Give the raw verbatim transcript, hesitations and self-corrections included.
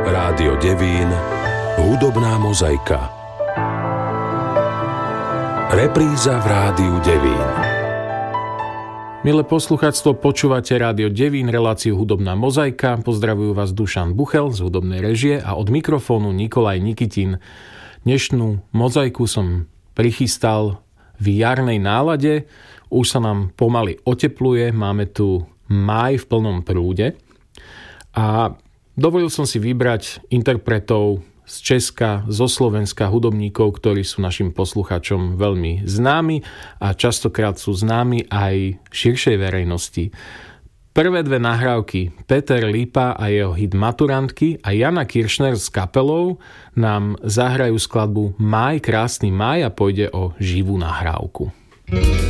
Rádio Devín, hudobná mozaika. Repríza v Rádiu Devín. Milé poslucháctvo, počúvate Rádio Devín, reláciu Hudobná mozaika. Pozdravujú vás Dušan Buchel z hudobnej režie a od mikrofónu Nikolaj Nikitin. Dnešnú mozaiku som prichystal v jarnej nálade. Už sa nám pomaly otepluje, máme tu máj v plnom prúde. A dovolil som si vybrať interpretov z Česka, zo Slovenska, hudobníkov, ktorí sú našim poslucháčom veľmi známi a častokrát sú známi aj širšej verejnosti. Prvé dve nahrávky, Peter Lípa a jeho hit Maturantky a Jana Kiršner s kapelou nám zahrajú skladbu Máj, krásny máj a pôjde o živú nahrávku.